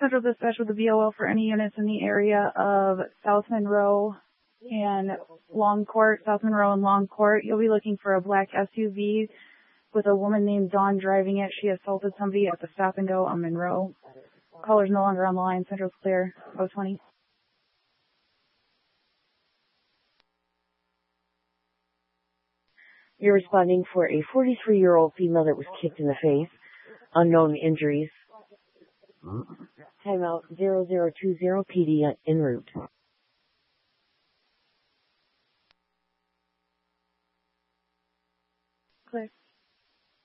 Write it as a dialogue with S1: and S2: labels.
S1: Central Dispatch with the BOL for any units in the area of South Monroe and Long Court, South Monroe and Long Court. You'll be looking for a black SUV with a woman named Dawn driving it. She assaulted somebody at the stop and go on Monroe. Caller's no longer on the line. Central's clear. 020.
S2: You're responding for a 43-year-old female that was kicked in the face. Unknown injuries. Timeout 0020 PD en route.